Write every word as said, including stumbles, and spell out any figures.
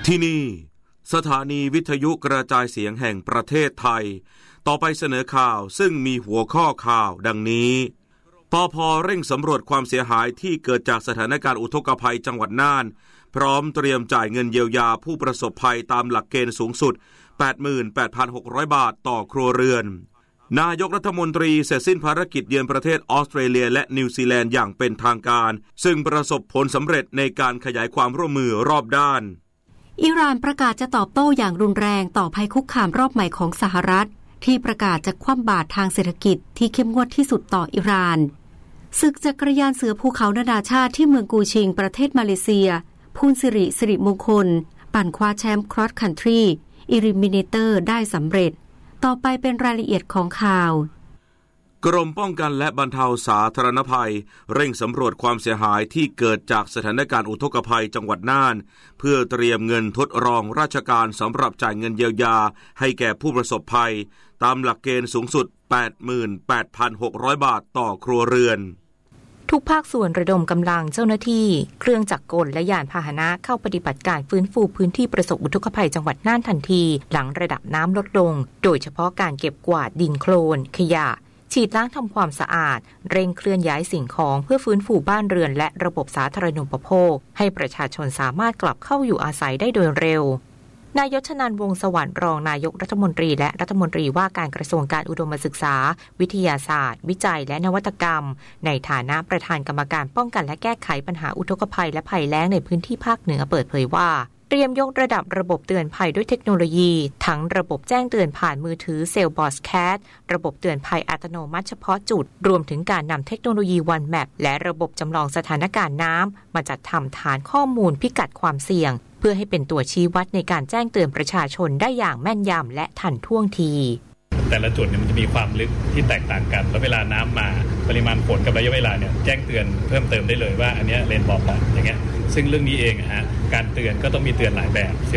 ที่นี่สถานีวิทยุกระจายเสียงแห่งประเทศไทยต่อไปเสนอข่าวซึ่งมีหัวข้อข่าวดังนี้ปภ.เร่งสำรวจความเสียหายที่เกิดจากสถานการณ์อุทกภัยจังหวัดน่านพร้อมเตรียมจ่ายเงินเยียวยาผู้ประสบภัยตามหลักเกณฑ์สูงสุด แปดหมื่นแปดพันหกร้อย บาทต่อครัวเรือนนายกรัฐมนตรีเสร็จสิ้นภารกิจเยือนประเทศออสเตรเลียและนิวซีแลนด์อย่างเป็นทางการซึ่งประสบผลสำเร็จในการขยายความร่วมมือรอบด้านอิหร่านประกาศจะตอบโต้อย่างรุนแรงต่อภัยคุกคามรอบใหม่ของสหรัฐที่ประกาศจะคว่ำบาตรทางเศรษฐกิจที่เข้มงวดที่สุดต่ออิหร่านศึกจักรยานเสือภูเขานานาชาติที่เมืองกูชิงประเทศมาเลเซียพูนสิริสิริมงคลปั่นคว้าแชมป์ครอสคันทรีอิลิมิเนเตอร์ได้สำเร็จต่อไปเป็นรายละเอียดของข่าวกรมป้องกันและบรรเทาสาธารณภัยเร่งสำรวจความเสียหายที่เกิดจากสถานการณ์อุทกภัยจังหวัดน่านเพื่อเตรียมเงินทดรองราชการสำหรับจ่ายเงินเยียวยาให้แก่ผู้ประสบภัยตามหลักเกณฑ์สูงสุด แปดหมื่นแปดพันหกร้อย บาทต่อครัวเรือนทุกภาคส่วนระดมกำลังเจ้าหน้าที่เครื่องจักรกลและยานพาหนะเข้าปฏิบัติการฟื้นฟูพื้นที่ประสบอุทกภัยจังหวัดน่านทันทีหลังระดับน้ำลดลงโดยเฉพาะการเก็บกวาดดินโคลนขยะฉีดล้างทำความสะอาดเร่งเคลื่อนย้ายสิ่งของเพื่อฟื้นฟูบ้านเรือนและระบบสาธารณูปโภคให้ประชาชนสามารถกลับเข้าอยู่อาศัยได้โดยเร็วนายชนันท์ วงศ์สวรรค์รองนายกรัฐมนตรีและรัฐมนตรีว่าการกระทรวงการอุดมศึกษาวิทยาศาสตร์วิจัยและนวัตกรรมในฐานะประธานกรรมการป้องกันและแก้ไขปัญหาอุทกภัยและภัยแล้งในพื้นที่ภาคเหนือเปิดเผยว่าเตรียมยกระดับระบบเตือนภัยด้วยเทคโนโลยีทั้งระบบแจ้งเตือนผ่านมือถือเซลบอสแคทระบบเตือนภัยอัตโนมัติเฉพาะจุดรวมถึงการนำเทคโนโลยีวันแมปและระบบจำลองสถานการณ์น้ำมาจัดทำฐานข้อมูลพิกัดความเสี่ยงเพื่อให้เป็นตัวชี้วัดในการแจ้งเตือนประชาชนได้อย่างแม่นยำและทันท่วงทีแต่ละจุดเนี่ยมันจะมีความลึกที่แตกต่างกันแล้วเวลาน้ำมาปริมาณฝนกับระยะเวลาเนี่ยแจ้งเตือนเพิ่มเติมได้เลยว่าอันนี้เลนบอบละอย่างเงี้ยซึ่งเรื่องนี้เองฮะการเตือนก็ต้องมีเตือนหลายแบบ